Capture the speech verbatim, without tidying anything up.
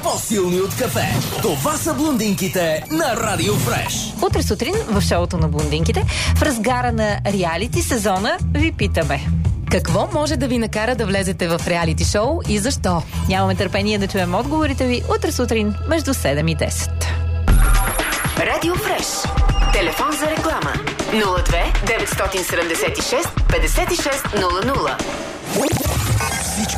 по-силни от кафе. Това са блондинките на Радио Фреш. Утре сутрин в шоуто на блондинките, в разгара на реалити сезона, ви питаме: какво може да ви накара да влезете в реалити шоу и защо? Нямаме търпение да чуем отговорите ви утре сутрин между седем и десет. Радио Фреш. Телефон за реклама нула две деветстотин седемдесет и шест петдесет и шест нула нула.